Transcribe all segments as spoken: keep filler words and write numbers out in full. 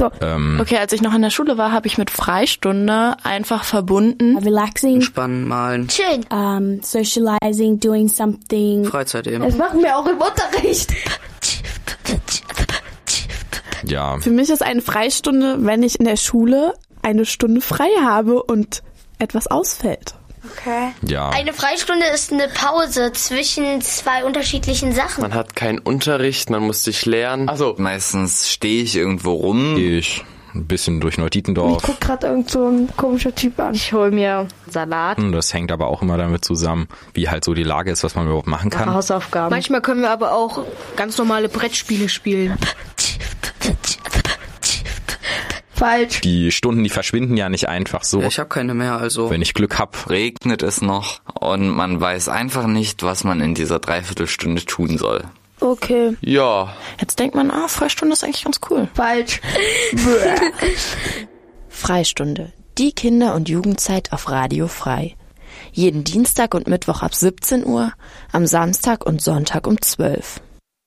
So. Ähm, Okay, als ich noch in der Schule war, habe ich mit Freistunde einfach verbunden. Relaxing. Entspannen, malen. Schön. Um, socializing, doing something. Freizeit eben. Das machen wir auch im Unterricht. ja. Für mich ist eine Freistunde, wenn ich in der Schule eine Stunde frei habe und etwas ausfällt. Okay. Ja. Eine Freistunde ist eine Pause zwischen zwei unterschiedlichen Sachen. Man hat keinen Unterricht, man muss sich lernen. Also meistens stehe ich irgendwo rum. Ich ein bisschen durch Neudietendorf. Ich guck gerade irgend so ein komischer Typ an. Ich hole mir Salat. Das hängt aber auch immer damit zusammen, wie halt so die Lage ist, was man überhaupt machen kann. Hausaufgaben. Manchmal können wir aber auch ganz normale Brettspiele spielen. Falsch. Die Stunden, die verschwinden ja nicht einfach so. Ja, ich habe keine mehr, also. Wenn ich Glück hab. Regnet es noch und man weiß einfach nicht, was man in dieser Dreiviertelstunde tun soll. Okay. Ja. Jetzt denkt man, ah, Freistunde ist eigentlich ganz cool. Falsch. Freistunde. Die Kinder- und Jugendzeit auf Radio Frei. Jeden Dienstag und Mittwoch ab siebzehn Uhr, am Samstag und Sonntag um zwölf.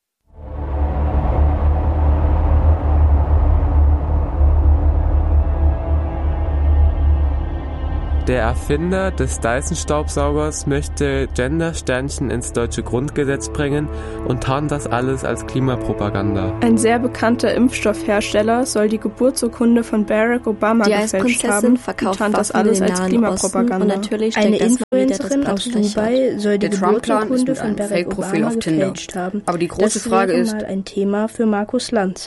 Der Erfinder des Dyson-Staubsaugers möchte Gender-Sternchen ins deutsche Grundgesetz bringen und tarnt das alles als Klimapropaganda. Ein sehr bekannter Impfstoffhersteller soll die Geburtsurkunde von Barack Obama Die gefälscht haben und tarnt das alles als Klimapropaganda. Und natürlich Eine stellt das mal wieder das Influencerin Blatt aus schlecht Dubai soll die Der Trump-Plan ist Geburtsurkunde mit von einem Barack Fake-Profil Obama auf Tinder. gefälscht haben. Aber die große das Frage wäre ist, mal ein Thema für Markus Lanz.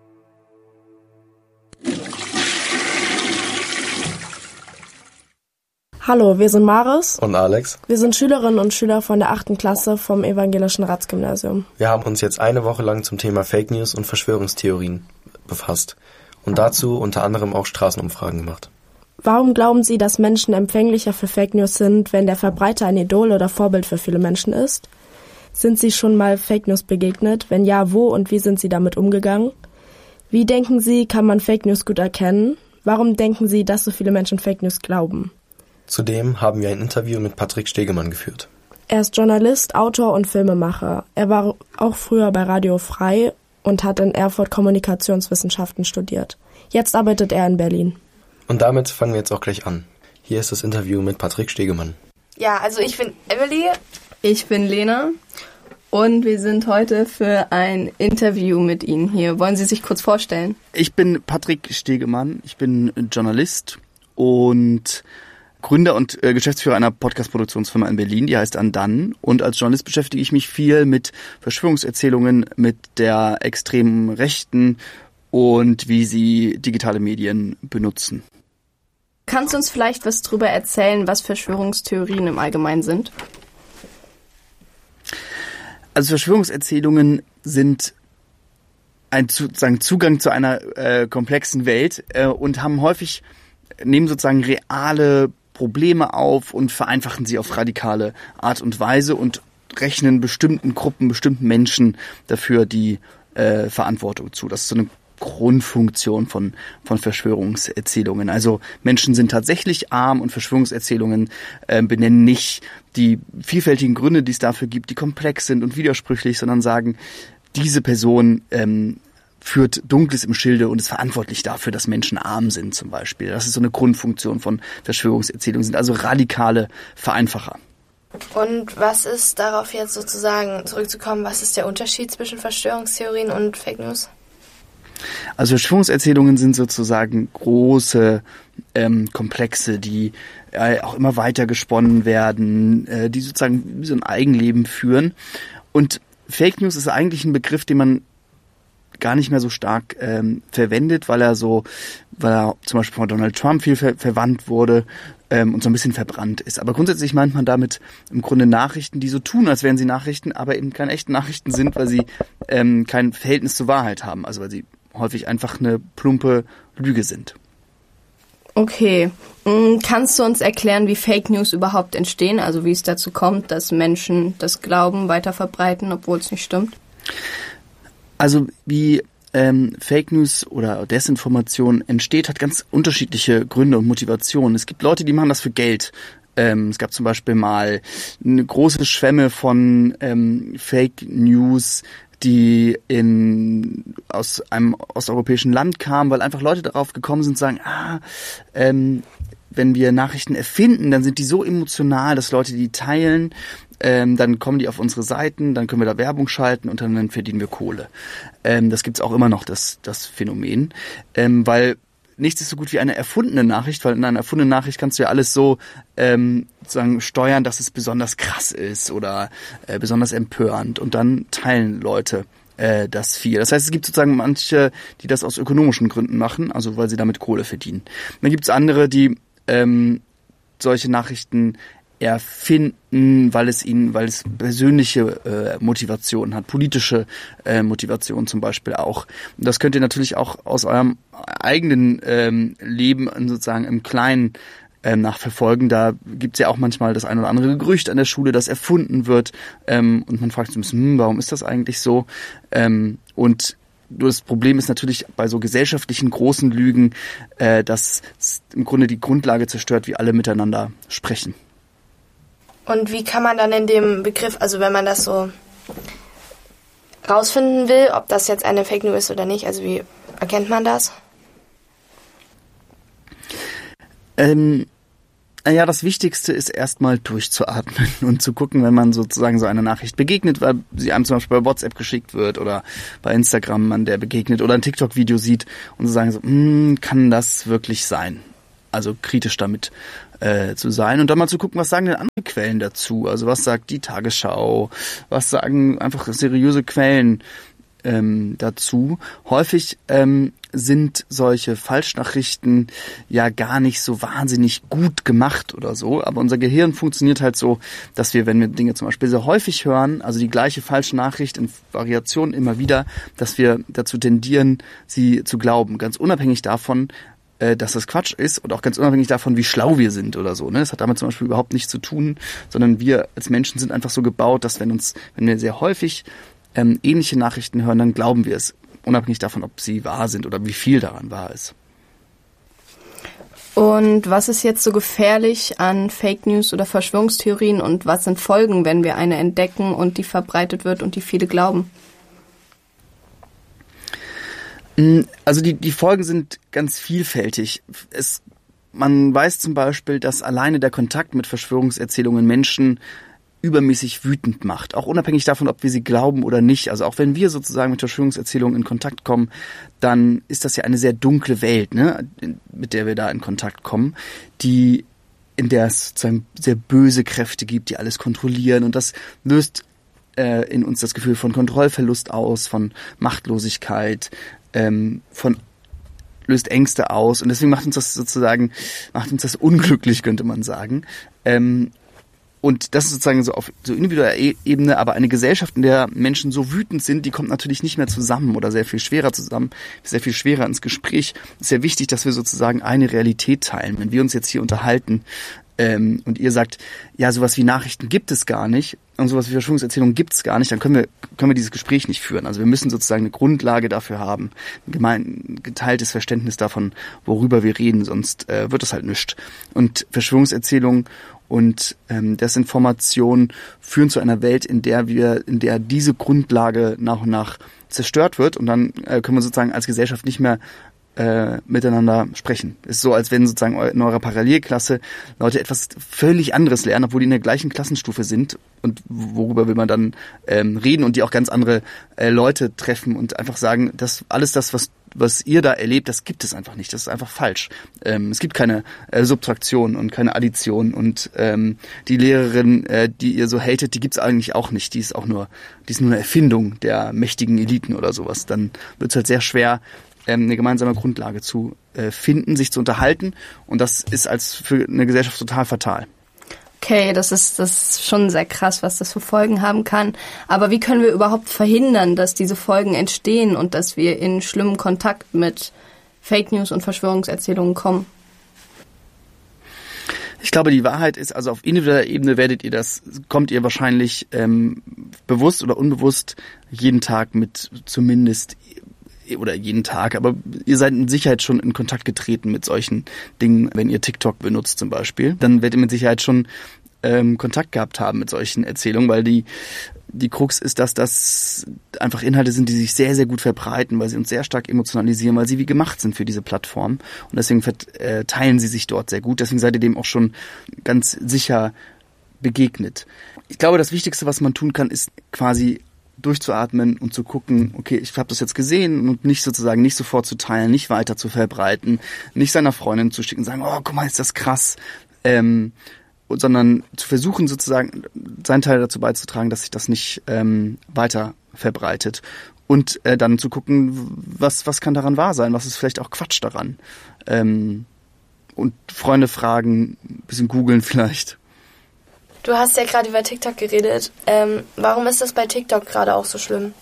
Hallo, wir sind Maris und Alex. Wir sind Schülerinnen und Schüler von der achten Klasse vom Evangelischen Ratsgymnasium. Wir haben uns jetzt eine Woche lang zum Thema Fake News und Verschwörungstheorien befasst und dazu unter anderem auch Straßenumfragen gemacht. Warum glauben Sie, dass Menschen empfänglicher für Fake News sind, wenn der Verbreiter ein Idol oder Vorbild für viele Menschen ist? Sind Sie schon mal Fake News begegnet? Wenn ja, wo und wie sind Sie damit umgegangen? Wie denken Sie, kann man Fake News gut erkennen? Warum denken Sie, dass so viele Menschen Fake News glauben? Zudem haben wir ein Interview mit Patrick Stegemann geführt. Er ist Journalist, Autor und Filmemacher. Er war auch früher bei Radio Frei und hat in Erfurt Kommunikationswissenschaften studiert. Jetzt arbeitet er in Berlin. Und damit fangen wir jetzt auch gleich an. Hier ist das Interview mit Patrick Stegemann. Ja, also ich bin Emily. Ich bin Lena und wir sind heute für ein Interview mit Ihnen hier. Wollen Sie sich kurz vorstellen? Ich bin Patrick Stegemann, ich bin Journalist und Gründer und äh, Geschäftsführer einer Podcast-Produktionsfirma in Berlin, die heißt Andan. Und als Journalist beschäftige ich mich viel mit Verschwörungserzählungen, mit der extremen Rechten und wie sie digitale Medien benutzen. Kannst du uns vielleicht was darüber erzählen, was Verschwörungstheorien im Allgemeinen sind? Also Verschwörungserzählungen sind ein sozusagen Zugang zu einer äh, komplexen Welt äh, und haben häufig, nehmen sozusagen reale Probleme auf und vereinfachen sie auf radikale Art und Weise und rechnen bestimmten Gruppen, bestimmten Menschen dafür die äh, Verantwortung zu. Das ist so eine Grundfunktion von von Verschwörungserzählungen. Also Menschen sind tatsächlich arm und Verschwörungserzählungen äh, benennen nicht die vielfältigen Gründe, die es dafür gibt, die komplex sind und widersprüchlich, sondern sagen, diese Person ähm, führt Dunkles im Schilde und ist verantwortlich dafür, dass Menschen arm sind zum Beispiel. Das ist so eine Grundfunktion von Verschwörungserzählungen, sind also radikale Vereinfacher. Und was ist darauf jetzt sozusagen zurückzukommen, was ist der Unterschied zwischen Verschwörungstheorien und Fake News? Also Verschwörungserzählungen sind sozusagen große ähm, Komplexe, die äh, auch immer weiter gesponnen werden, äh, die sozusagen wie so ein Eigenleben führen. Und Fake News ist eigentlich ein Begriff, den man gar nicht mehr so stark ähm, verwendet, weil er so, weil er zum Beispiel von Donald Trump viel ver- verwandt wurde ähm, und so ein bisschen verbrannt ist. Aber grundsätzlich meint man damit im Grunde Nachrichten, die so tun, als wären sie Nachrichten, aber eben keine echten Nachrichten sind, weil sie ähm, kein Verhältnis zur Wahrheit haben, also weil sie häufig einfach eine plumpe Lüge sind. Okay, kannst du uns erklären, wie Fake News überhaupt entstehen, also wie es dazu kommt, dass Menschen das Glauben weiter verbreiten, obwohl es nicht stimmt? Also wie ähm, Fake News oder Desinformation entsteht, hat ganz unterschiedliche Gründe und Motivationen. Es gibt Leute, die machen das für Geld. Ähm, es gab zum Beispiel mal eine große Schwemme von ähm, Fake News, die in aus einem osteuropäischen Land kamen, weil einfach Leute darauf gekommen sind, sagen, ah, ähm, wenn wir Nachrichten erfinden, dann sind die so emotional, dass Leute die teilen, ähm, dann kommen die auf unsere Seiten, dann können wir da Werbung schalten und dann, dann verdienen wir Kohle. Ähm, das gibt's auch immer noch, das, das Phänomen, ähm, weil nichts ist so gut wie eine erfundene Nachricht, weil in einer erfundenen Nachricht kannst du ja alles so ähm, sozusagen steuern, dass es besonders krass ist oder äh, besonders empörend und dann teilen Leute äh, das viel. Das heißt, es gibt sozusagen manche, die das aus ökonomischen Gründen machen, also weil sie damit Kohle verdienen. Dann gibt es andere, die ähm, solche Nachrichten erfinden, weil es ihnen, weil es persönliche äh, Motivationen hat, politische äh, Motivationen zum Beispiel auch. Und das könnt ihr natürlich auch aus eurem eigenen ähm, Leben sozusagen im Kleinen ähm, nachverfolgen. Da gibt's ja auch manchmal das ein oder andere Gerücht an der Schule, das erfunden wird ähm, und man fragt sich, hm, warum ist das eigentlich so? Ähm, und das Problem ist natürlich bei so gesellschaftlichen großen Lügen, äh, dass im Grunde die Grundlage zerstört, wie alle miteinander sprechen. Und wie kann man dann in dem Begriff, also wenn man das so rausfinden will, ob das jetzt eine Fake News ist oder nicht, also wie erkennt man das? Ähm, ja, das Wichtigste ist erstmal durchzuatmen und zu gucken, wenn man sozusagen so einer Nachricht begegnet, weil sie einem zum Beispiel bei WhatsApp geschickt wird oder bei Instagram man der begegnet oder ein TikTok-Video sieht und zu sagen so, kann das wirklich sein? Also kritisch damit äh, zu sein und dann mal zu gucken, was sagen denn andere Quellen dazu? Also was sagt die Tagesschau? Was sagen einfach seriöse Quellen ähm, dazu? Häufig ähm, sind solche Falschnachrichten ja gar nicht so wahnsinnig gut gemacht oder so, aber unser Gehirn funktioniert halt so, dass wir, wenn wir Dinge zum Beispiel sehr häufig hören, also die gleiche falsche Nachricht in Variationen immer wieder, dass wir dazu tendieren, sie zu glauben, ganz unabhängig davon, dass das Quatsch ist und auch ganz unabhängig davon, wie schlau wir sind oder so. Ne? Das hat damit zum Beispiel überhaupt nichts zu tun, sondern wir als Menschen sind einfach so gebaut, dass wenn uns, wenn wir sehr häufig ähm, ähnliche Nachrichten hören, dann glauben wir es, unabhängig davon, ob sie wahr sind oder wie viel daran wahr ist. Und was ist jetzt so gefährlich an Fake News oder Verschwörungstheorien und was sind Folgen, wenn wir eine entdecken und die verbreitet wird und die viele glauben? Also die, die Folgen sind ganz vielfältig. Es, man weiß zum Beispiel, dass alleine der Kontakt mit Verschwörungserzählungen Menschen übermäßig wütend macht. Auch unabhängig davon, ob wir sie glauben oder nicht. Also auch wenn wir sozusagen mit Verschwörungserzählungen in Kontakt kommen, dann ist das ja eine sehr dunkle Welt, ne, mit der wir da in Kontakt kommen, die, in der es sozusagen sehr böse Kräfte gibt, die alles kontrollieren. Und das löst äh, in uns das Gefühl von Kontrollverlust aus, von Machtlosigkeit, Ähm, von löst Ängste aus und deswegen macht uns das sozusagen macht uns das unglücklich, könnte man sagen. Ähm, und das ist sozusagen so auf so individueller e- Ebene, aber eine Gesellschaft, in der Menschen so wütend sind, die kommt natürlich nicht mehr zusammen oder sehr viel schwerer zusammen, sehr viel schwerer ins Gespräch. Es ist sehr wichtig, dass wir sozusagen eine Realität teilen. Wenn wir uns jetzt hier unterhalten ähm, und ihr sagt, ja, sowas wie Nachrichten gibt es gar nicht und sowas wie Verschwörungserzählungen gibt es gar nicht, dann können wir können wir dieses Gespräch nicht führen. Also wir müssen sozusagen eine Grundlage dafür haben, ein gemein, geteiltes Verständnis davon, worüber wir reden, sonst äh, wird es halt nichts. Und Verschwörungserzählungen und ähm, Desinformation führen zu einer Welt, in der wir, in der diese Grundlage nach und nach zerstört wird und dann äh, können wir sozusagen als Gesellschaft nicht mehr äh, miteinander sprechen. Es ist so, als wenn sozusagen in eurer Parallelklasse Leute etwas völlig anderes lernen, obwohl die in der gleichen Klassenstufe sind. Und worüber will man dann ähm, reden und die auch ganz andere äh, Leute treffen und einfach sagen, dass alles das, was was ihr da erlebt, das gibt es einfach nicht. Das ist einfach falsch. Ähm, es gibt keine äh, Subtraktion und keine Addition und ähm, die Lehrerin, äh, die ihr so hatet, die gibt's eigentlich auch nicht. Die ist auch nur, die ist nur eine Erfindung der mächtigen Eliten oder sowas. Dann wird's halt sehr schwer, ähm, eine gemeinsame Grundlage zu äh, finden, sich zu unterhalten und das ist als für eine Gesellschaft total fatal. Okay, das ist, das ist schon sehr krass, was das für Folgen haben kann. Aber wie können wir überhaupt verhindern, dass diese Folgen entstehen und dass wir in schlimmen Kontakt mit Fake News und Verschwörungserzählungen kommen? Ich glaube, die Wahrheit ist, also auf individueller Ebene werdet ihr das, kommt ihr wahrscheinlich ähm, bewusst oder unbewusst jeden Tag mit zumindest oder jeden Tag, aber ihr seid in Sicherheit schon in Kontakt getreten mit solchen Dingen, wenn ihr TikTok benutzt zum Beispiel, dann werdet ihr mit Sicherheit schon ähm, Kontakt gehabt haben mit solchen Erzählungen, weil die die Krux ist, dass das einfach Inhalte sind, die sich sehr, sehr gut verbreiten, weil sie uns sehr stark emotionalisieren, weil sie wie gemacht sind für diese Plattform. Und deswegen teilen sie sich dort sehr gut. Deswegen seid ihr dem auch schon ganz sicher begegnet. Ich glaube, das Wichtigste, was man tun kann, ist quasi durchzuatmen und zu gucken, okay, ich habe das jetzt gesehen und nicht sozusagen nicht sofort zu teilen, nicht weiter zu verbreiten, nicht seiner Freundin zu schicken und sagen, oh, guck mal, ist das krass, ähm, sondern zu versuchen sozusagen seinen Teil dazu beizutragen, dass sich das nicht ähm, weiter verbreitet und äh, dann zu gucken, was was kann daran wahr sein, was ist vielleicht auch Quatsch daran, ähm, und Freunde fragen, ein bisschen googeln vielleicht. Du hast ja gerade über TikTok geredet. Ähm, warum ist das bei TikTok gerade auch so schlimm?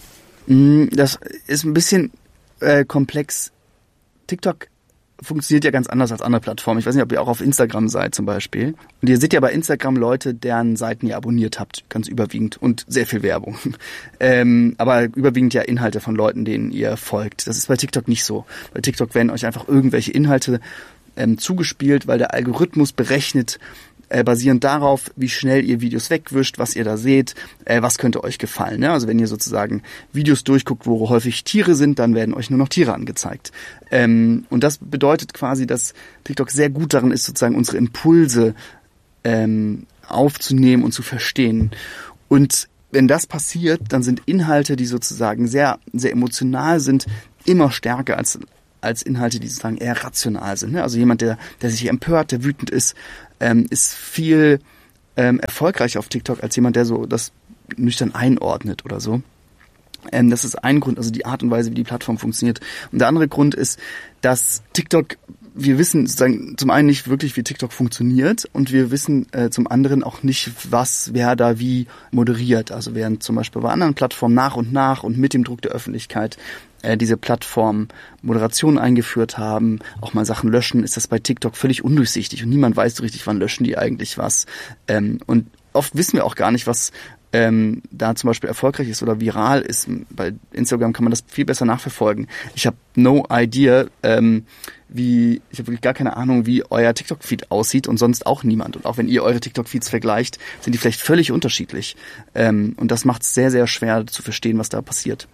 Das ist ein bisschen äh, komplex. TikTok funktioniert ja ganz anders als andere Plattformen. Ich weiß nicht, ob ihr auch auf Instagram seid zum Beispiel. Und ihr seht ja bei Instagram Leute, deren Seiten ihr abonniert habt, ganz überwiegend. Und sehr viel Werbung. Ähm, aber überwiegend ja Inhalte von Leuten, denen ihr folgt. Das ist bei TikTok nicht so. Bei TikTok werden euch einfach irgendwelche Inhalte ähm, zugespielt, weil der Algorithmus berechnet, Äh, basierend darauf, wie schnell ihr Videos wegwischt, was ihr da seht, äh, was könnte euch gefallen. Ne? Also wenn ihr sozusagen Videos durchguckt, wo häufig Tiere sind, dann werden euch nur noch Tiere angezeigt. Ähm, und das bedeutet quasi, dass TikTok sehr gut darin ist, sozusagen unsere Impulse ähm, aufzunehmen und zu verstehen. Und wenn das passiert, dann sind Inhalte, die sozusagen sehr, sehr emotional sind, immer stärker als als Inhalte, die sozusagen eher rational sind. Ne? Also jemand, der der sich empört, der wütend ist, ähm, ist viel ähm, erfolgreicher auf TikTok als jemand, der so das nüchtern einordnet oder so. Ähm, das ist ein Grund, also die Art und Weise, wie die Plattform funktioniert. Und der andere Grund ist, dass TikTok, wir wissen sozusagen zum einen nicht wirklich, wie TikTok funktioniert und wir wissen äh, zum anderen auch nicht, was wer da wie moderiert. Also während zum Beispiel bei anderen Plattformen nach und nach und mit dem Druck der Öffentlichkeit äh, diese Plattform Moderation eingeführt haben, auch mal Sachen löschen, ist das bei TikTok völlig undurchsichtig und niemand weiß so richtig, wann löschen die eigentlich was. Ähm, und oft wissen wir auch gar nicht, was ähm, da zum Beispiel erfolgreich ist oder viral ist. Bei Instagram kann man das viel besser nachverfolgen. Ich habe no idea, ähm, wie, ich habe wirklich gar keine Ahnung, wie euer TikTok-Feed aussieht und sonst auch niemand. Und auch wenn ihr eure TikTok-Feeds vergleicht, sind die vielleicht völlig unterschiedlich. Ähm, und das macht es sehr, sehr schwer zu verstehen, was da passiert.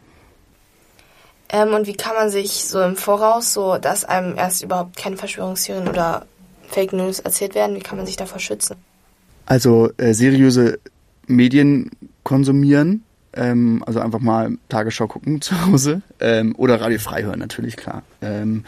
Ähm, und wie kann man sich so im Voraus, so dass einem erst überhaupt keine Verschwörungstheorien oder Fake News erzählt werden, wie kann man sich davor schützen? Also äh, seriöse Medien konsumieren, ähm, also einfach mal Tagesschau gucken zu Hause ähm, oder Radio Frei hören, natürlich, klar. Ähm,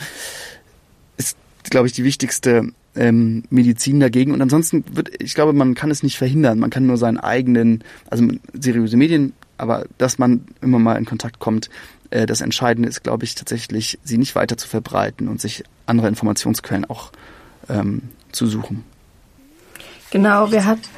ist, glaube ich, die wichtigste ähm, Medizin dagegen. Und ansonsten wird, ich glaube, man kann es nicht verhindern. Man kann nur seinen eigenen, also seriöse Medien, aber dass man immer mal in Kontakt kommt, äh, das Entscheidende ist, glaube ich, tatsächlich, sie nicht weiter zu verbreiten und sich andere Informationsquellen auch ähm, zu suchen. Genau, wir hatten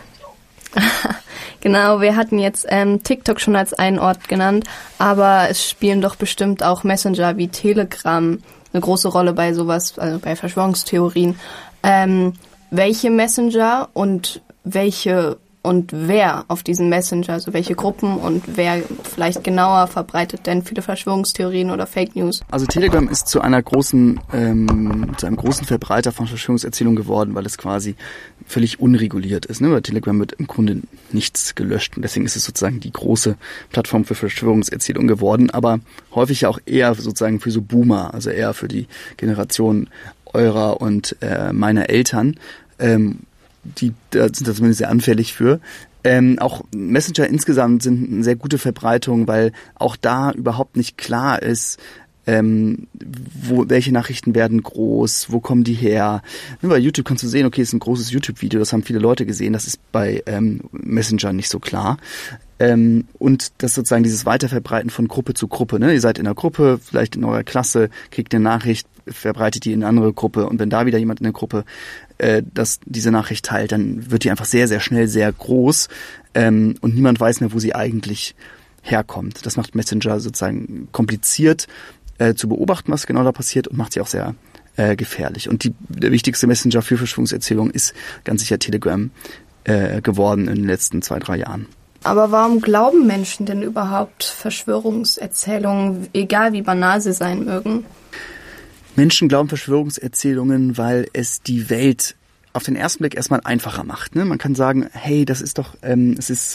genau, wir hatten jetzt ähm, TikTok schon als einen Ort genannt, aber es spielen doch bestimmt auch Messenger wie Telegram eine große Rolle bei sowas, also bei Verschwörungstheorien. Ähm, welche Messenger und welche und wer auf diesen Messenger, also welche Gruppen und wer vielleicht genauer verbreitet denn viele Verschwörungstheorien oder Fake News? Also Telegram ist zu einer großen, ähm, zu einem großen Verbreiter von Verschwörungserzählungen geworden, weil es quasi völlig unreguliert ist. Ne? Bei Telegram wird im Grunde nichts gelöscht und deswegen ist es sozusagen die große Plattform für Verschwörungserzählungen geworden, aber häufig auch eher sozusagen für so Boomer, also eher für die Generation eurer und äh, meiner Eltern. Ähm, die da sind da zumindest sehr anfällig für. Ähm, auch Messenger insgesamt sind eine sehr gute Verbreitung, weil auch da überhaupt nicht klar ist, ähm, wo welche Nachrichten werden groß, wo kommen die her. Bei YouTube kannst du sehen, okay, es ist ein großes YouTube-Video, das haben viele Leute gesehen, das ist bei ähm, Messenger nicht so klar. Ähm, und das sozusagen dieses Weiterverbreiten von Gruppe zu Gruppe. Ne? Ihr seid in einer Gruppe, vielleicht in eurer Klasse, kriegt eine Nachricht, verbreitet die in eine andere Gruppe und wenn da wieder jemand in der Gruppe äh, das, diese Nachricht teilt, dann wird die einfach sehr, sehr schnell sehr groß ähm, und niemand weiß mehr, wo sie eigentlich herkommt. Das macht Messenger sozusagen kompliziert äh, zu beobachten, was genau da passiert und macht sie auch sehr äh, gefährlich. Und die, der wichtigste Messenger für Verschwörungserzählungen ist ganz sicher Telegram äh, geworden in den letzten zwei, drei Jahren. Aber warum glauben Menschen denn überhaupt Verschwörungserzählungen, egal wie banal sie sein mögen? Menschen glauben Verschwörungserzählungen, weil es die Welt auf den ersten Blick erstmal einfacher macht. Ne? Man kann sagen, hey, das ist doch, ähm, es ist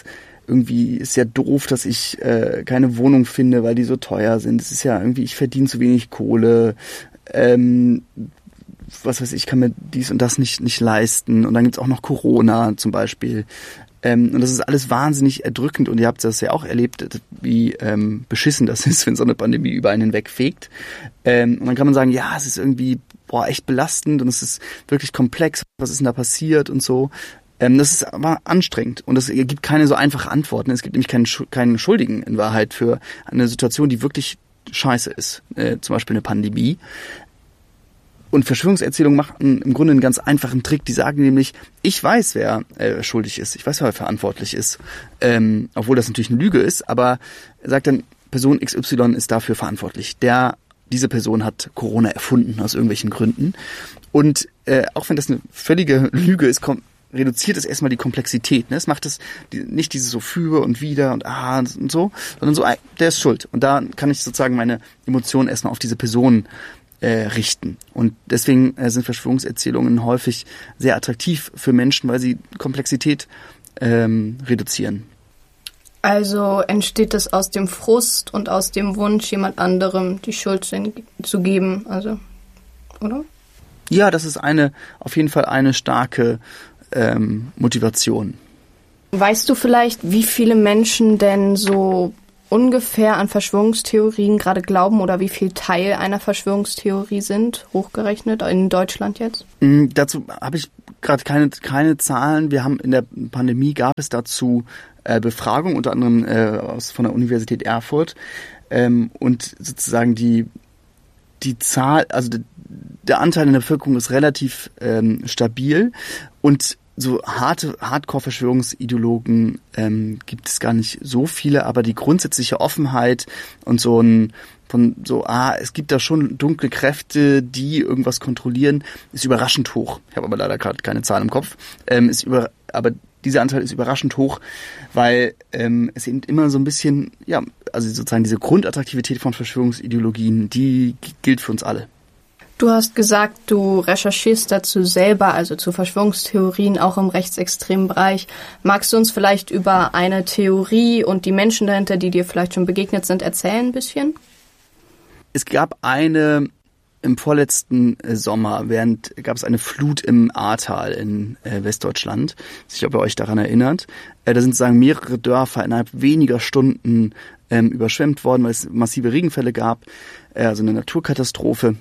irgendwie ist ja doof, dass ich äh, keine Wohnung finde, weil die so teuer sind. Es ist ja irgendwie, ich verdiene zu wenig Kohle. Ähm, was weiß ich, kann mir dies und das nicht nicht leisten. Und dann gibt's auch noch Corona zum Beispiel. Ähm, und das ist alles wahnsinnig erdrückend. Und ihr habt das ja auch erlebt, wie ähm, beschissen das ist, wenn so eine Pandemie über einen hinwegfegt. Ähm, und dann kann man sagen, ja, es ist irgendwie boah echt belastend und es ist wirklich komplex. Was ist denn da passiert und so. Ähm, das ist aber anstrengend. Und es gibt keine so einfache Antworten. Es gibt nämlich keinen, keinen Schuldigen in Wahrheit für eine Situation, die wirklich scheiße ist. Äh, zum Beispiel eine Pandemie. Und Verschwörungserzählungen machen im Grunde einen ganz einfachen Trick. Die sagen nämlich, ich weiß, wer äh, schuldig ist. Ich weiß, wer verantwortlich ist. Ähm, obwohl das natürlich eine Lüge ist. Aber er sagt dann, Person X Y ist dafür verantwortlich. Der, diese Person hat Corona erfunden aus irgendwelchen Gründen. Und äh, auch wenn das eine völlige Lüge ist, kommt, reduziert es erstmal die Komplexität. Ne? Es macht es die, nicht dieses so für und wieder und ah und so, sondern so, der ist schuld. Und da kann ich sozusagen meine Emotionen erstmal auf diese Person Äh, richten. Und deswegen äh, sind Verschwörungserzählungen häufig sehr attraktiv für Menschen, weil sie Komplexität ähm, reduzieren. Also entsteht das aus dem Frust und aus dem Wunsch, jemand anderem die Schuld zu geben, also, oder? Ja, das ist eine, auf jeden Fall eine starke ähm, Motivation. Weißt du vielleicht, wie viele Menschen denn so ungefähr an Verschwörungstheorien gerade glauben oder wie viel Teil einer Verschwörungstheorie sind, hochgerechnet, in Deutschland jetzt? Mm, dazu habe ich gerade keine, keine Zahlen. Wir haben in der Pandemie, gab es dazu äh, Befragungen, unter anderem äh, aus, von der Universität Erfurt. Ähm, und sozusagen die, die Zahl, also de, der Anteil in der Bevölkerung ist relativ ähm, stabil und so harte Hardcore-Verschwörungsideologen ähm, gibt es gar nicht so viele, aber die grundsätzliche Offenheit und so ein von so, ah, es gibt da schon dunkle Kräfte, die irgendwas kontrollieren, ist überraschend hoch. Ich habe aber leider gerade keine Zahlen im Kopf. Ähm, ist über, aber dieser Anteil ist überraschend hoch, weil ähm, es eben immer so ein bisschen, ja, also sozusagen diese Grundattraktivität von Verschwörungsideologien, die gilt für uns alle. Du hast gesagt, du recherchierst dazu selber, also zu Verschwörungstheorien, auch im rechtsextremen Bereich. Magst du uns vielleicht über eine Theorie und die Menschen dahinter, die dir vielleicht schon begegnet sind, erzählen ein bisschen? Es gab eine, im vorletzten Sommer, während gab es eine Flut im Ahrtal in äh, Westdeutschland. Ich weiß nicht, ob ihr euch daran erinnert. Äh, da sind sozusagen mehrere Dörfer innerhalb weniger Stunden ähm, überschwemmt worden, weil es massive Regenfälle gab. Äh, also eine Naturkatastrophe.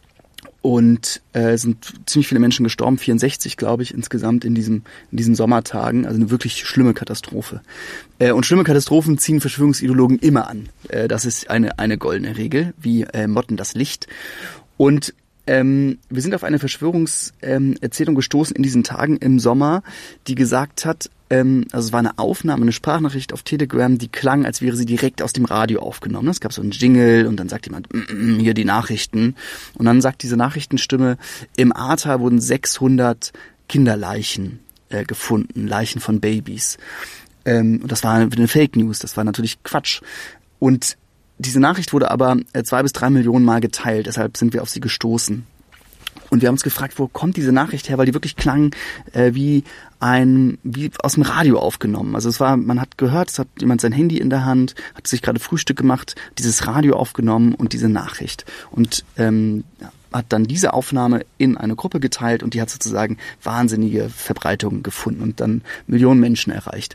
Und äh, sind ziemlich viele Menschen gestorben, vierundsechzig, glaube ich, insgesamt in diesem in diesen Sommertagen. Also eine wirklich schlimme Katastrophe. Äh, und schlimme Katastrophen ziehen Verschwörungsideologen immer an. Äh, das ist eine eine goldene Regel, wie äh, Motten das Licht. Und ähm, wir sind auf eine Verschwörungserzählung ähm, gestoßen in diesen Tagen im Sommer, die gesagt hat, ähm, also es war eine Aufnahme, eine Sprachnachricht auf Telegram, die klang, als wäre sie direkt aus dem Radio aufgenommen. Es gab so einen Jingle und dann sagt jemand, mm, mm, hier die Nachrichten. Und dann sagt diese Nachrichtenstimme, im Ahrtal wurden sechshundert Kinderleichen äh, gefunden, Leichen von Babys. Ähm, und das war eine Fake News, das war natürlich Quatsch. Und diese Nachricht wurde aber äh, zwei bis drei Millionen Mal geteilt, deshalb sind wir auf sie gestoßen. Und wir haben uns gefragt, wo kommt diese Nachricht her, weil die wirklich klang äh, wie ein wie aus dem Radio aufgenommen. Also es war, man hat gehört, es hat jemand sein Handy in der Hand, hat sich gerade Frühstück gemacht, dieses Radio aufgenommen und diese Nachricht. Und ähm, hat dann diese Aufnahme in eine Gruppe geteilt und die hat sozusagen wahnsinnige Verbreitung gefunden und dann Millionen Menschen erreicht.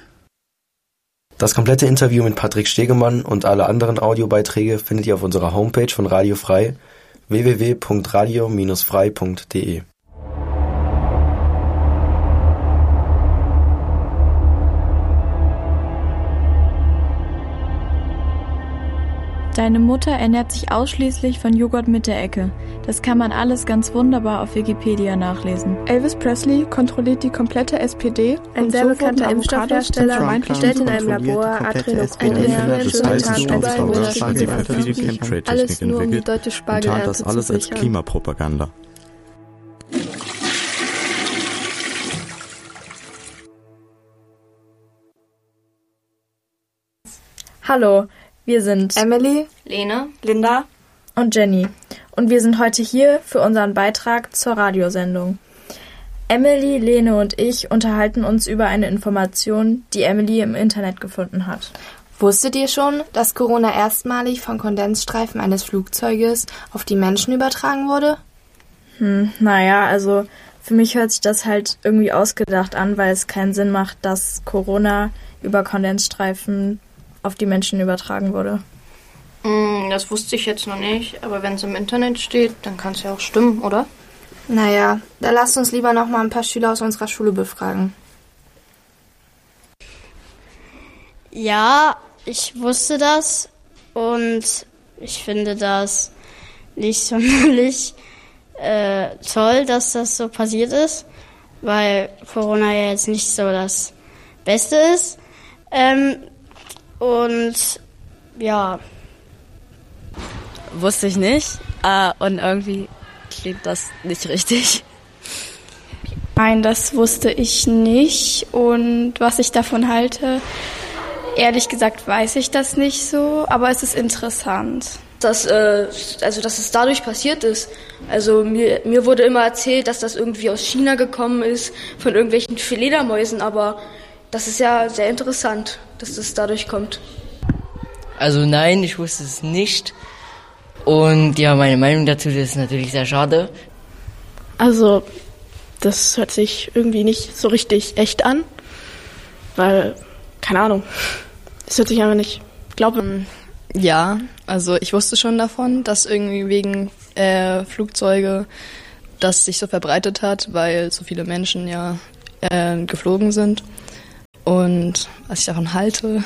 Das komplette Interview mit Patrick Stegemann und alle anderen Audiobeiträge findet ihr auf unserer Homepage von Radio Frei w w w punkt radio Bindestrich frei punkt d e. Deine Mutter ernährt sich ausschließlich von Joghurt mit der Ecke. Das kann man alles ganz wunderbar auf Wikipedia nachlesen. Elvis Presley kontrolliert die komplette S P D. Ein sehr bekannter Impfstoffhersteller stellt in einem Labor Adrenochrom des Staubsaugers hat die perfide Chemtrade-Technik entwickelt und tat das alles als Klimapropaganda. Hallo, wir sind Emily, Lena, Linda und Jenny. Und wir sind heute hier für unseren Beitrag zur Radiosendung. Emily, Lene und ich unterhalten uns über eine Information, die Emily im Internet gefunden hat. Wusstet ihr schon, dass Corona erstmalig von Kondensstreifen eines Flugzeuges auf die Menschen übertragen wurde? Hm, naja, also für mich hört sich das halt irgendwie ausgedacht an, weil es keinen Sinn macht, dass Corona über Kondensstreifen auf die Menschen übertragen wurde. Das wusste ich jetzt noch nicht, aber wenn es im Internet steht, dann kann es ja auch stimmen, oder? Naja, da lasst uns lieber noch mal ein paar Schüler aus unserer Schule befragen. Ja, ich wusste das und ich finde das nicht sonderlich äh, toll, dass das so passiert ist, weil Corona ja jetzt nicht so das Beste ist. Ähm, und ja. Wusste ich nicht äh, und irgendwie klingt das nicht richtig. Nein, das wusste ich nicht und was ich davon halte, ehrlich gesagt weiß ich das nicht so, aber es ist interessant. Dass, äh, also, dass es dadurch passiert ist. Also mir, mir wurde immer erzählt, dass das irgendwie aus China gekommen ist, von irgendwelchen Fledermäusen, aber das ist ja sehr interessant, dass es dadurch kommt. Also nein, ich wusste es nicht. Und ja, meine Meinung dazu ist natürlich sehr schade. Also, das hört sich irgendwie nicht so richtig echt an, weil, keine Ahnung, das hört sich einfach nicht glaubwürdig. Ja, also ich wusste schon davon, dass irgendwie wegen äh, Flugzeuge das sich so verbreitet hat, weil so viele Menschen ja äh, geflogen sind. Und was ich davon halte,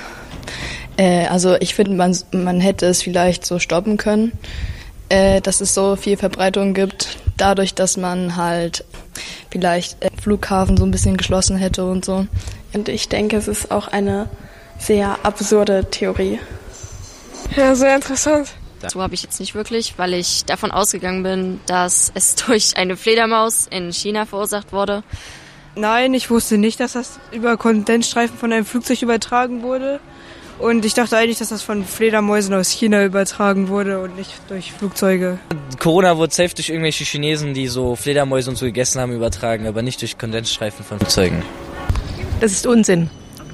äh, also ich finde, man, man hätte es vielleicht so stoppen können, äh, dass es so viel Verbreitung gibt, dadurch, dass man halt vielleicht äh, Flughafen so ein bisschen geschlossen hätte und so. Und ich denke, es ist auch eine sehr absurde Theorie. Ja, sehr interessant. So habe ich jetzt nicht wirklich, weil ich davon ausgegangen bin, dass es durch eine Fledermaus in China verursacht wurde. Nein, ich wusste nicht, dass das über Kondensstreifen von einem Flugzeug übertragen wurde. Und ich dachte eigentlich, dass das von Fledermäusen aus China übertragen wurde und nicht durch Flugzeuge. Corona wurde safe durch irgendwelche Chinesen, die so Fledermäuse und so gegessen haben, übertragen, aber nicht durch Kondensstreifen von Flugzeugen. Das ist Unsinn.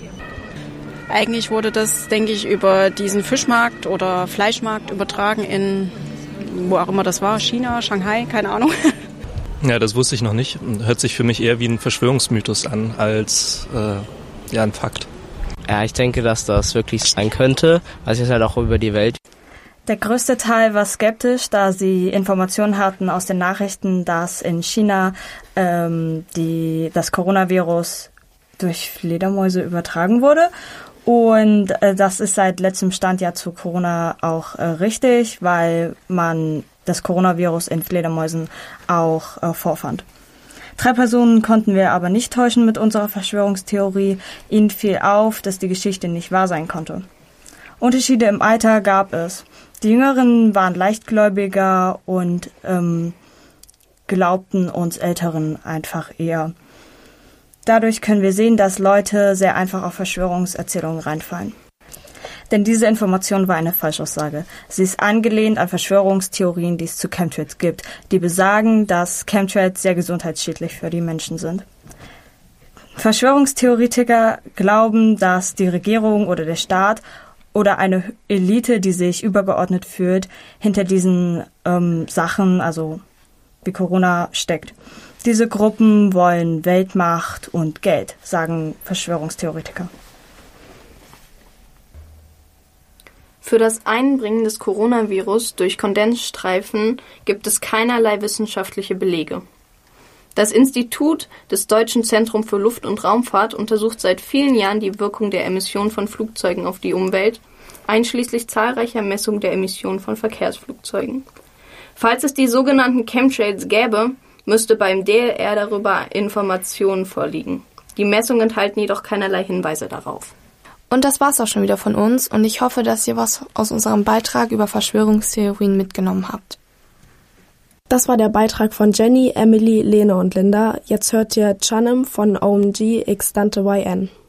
Eigentlich wurde das, denke ich, über diesen Fischmarkt oder Fleischmarkt übertragen in, wo auch immer das war, China, Shanghai, keine Ahnung. Ja, das wusste ich noch nicht. Hört sich für mich eher wie ein Verschwörungsmythos an, als äh, ja, ein Fakt. Ja, ich denke, dass das wirklich sein könnte, was ist halt auch über die Welt. Der größte Teil war skeptisch, da sie Informationen hatten aus den Nachrichten, dass in China ähm, die, das Coronavirus durch Fledermäuse übertragen wurde. Und äh, das ist seit letztem Stand ja zu Corona auch äh, richtig, weil man das Coronavirus in Fledermäusen auch äh, vorfand. Drei Personen konnten wir aber nicht täuschen mit unserer Verschwörungstheorie. Ihnen fiel auf, dass die Geschichte nicht wahr sein konnte. Unterschiede im Alter gab es. Die Jüngeren waren leichtgläubiger und ähm, glaubten uns Älteren einfach eher. Dadurch können wir sehen, dass Leute sehr einfach auf Verschwörungserzählungen reinfallen. Denn diese Information war eine Falschaussage. Sie ist angelehnt an Verschwörungstheorien, die es zu Chemtrails gibt, die besagen, dass Chemtrails sehr gesundheitsschädlich für die Menschen sind. Verschwörungstheoretiker glauben, dass die Regierung oder der Staat oder eine Elite, die sich übergeordnet fühlt, hinter diesen ähm, Sachen, also wie Corona, steckt. Diese Gruppen wollen Weltmacht und Geld, sagen Verschwörungstheoretiker. Für das Einbringen des Coronavirus durch Kondensstreifen gibt es keinerlei wissenschaftliche Belege. Das Institut des Deutschen Zentrum für Luft- und Raumfahrt untersucht seit vielen Jahren die Wirkung der Emission von Flugzeugen auf die Umwelt, einschließlich zahlreicher Messungen der Emission von Verkehrsflugzeugen. Falls es die sogenannten Chemtrails gäbe, müsste beim D L R darüber Informationen vorliegen. Die Messungen enthalten jedoch keinerlei Hinweise darauf. Und das war's auch schon wieder von uns und ich hoffe, dass ihr was aus unserem Beitrag über Verschwörungstheorien mitgenommen habt. Das war der Beitrag von Jenny, Emily, Lene und Linda. Jetzt hört ihr Chanem von O M G X Dante Y N.